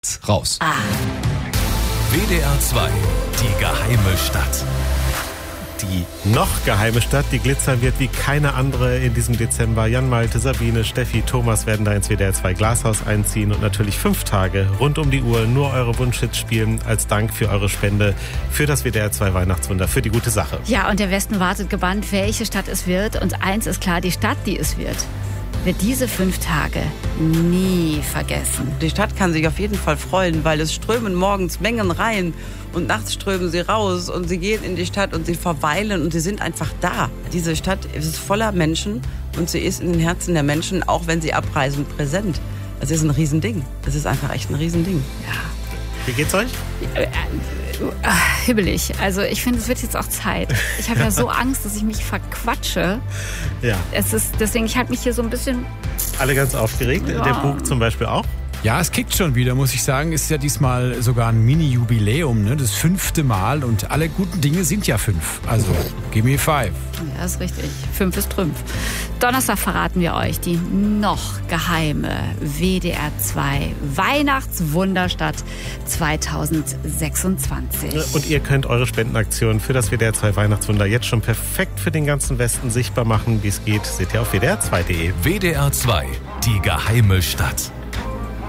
Raus. WDR 2, die geheime Stadt. Die noch geheime Stadt, die glitzern wird wie keine andere in diesem Dezember. Jan Malte, Sabine, Steffi, Thomas werden da ins WDR 2 Glashaus einziehen und natürlich 5 Tage rund um die Uhr nur eure Wunschhits spielen als Dank für eure Spende für das WDR 2 Weihnachtswunder, für die gute Sache. Ja, und der Westen wartet gebannt, welche Stadt es wird. Und eins ist klar, die Stadt, die es wird diese 5 Tage nie vergessen. Die Stadt kann sich auf jeden Fall freuen, weil es strömen morgens Mengen rein und nachts strömen sie raus und sie gehen in die Stadt und sie verweilen und sie sind einfach da. Diese Stadt ist voller Menschen und sie ist in den Herzen der Menschen, auch wenn sie abreisen, präsent. Das ist ein Riesending. Das ist einfach echt ein Riesending. Ja. Wie geht's euch? Hibbelig. Also ich finde, es wird jetzt auch Zeit. Ich habe ja so Angst, dass ich mich verquatsche. Ja. Deswegen, ich halte mich hier so ein bisschen... Alle ganz aufgeregt. Ja. Der Bug zum Beispiel auch. Ja, es kickt schon wieder, muss ich sagen. Ist ja diesmal sogar ein Mini-Jubiläum, ne? Das 5. Mal und alle guten Dinge sind ja 5. Also, give me 5. Ja, ist richtig. 5 ist Trümpf. Donnerstag verraten wir euch die noch geheime WDR 2 Weihnachtswunderstadt 2026. Und ihr könnt eure Spendenaktion für das WDR 2 Weihnachtswunder jetzt schon perfekt für den ganzen Westen sichtbar machen. Wie es geht, seht ihr auf wdr2.de. WDR 2, die geheime Stadt.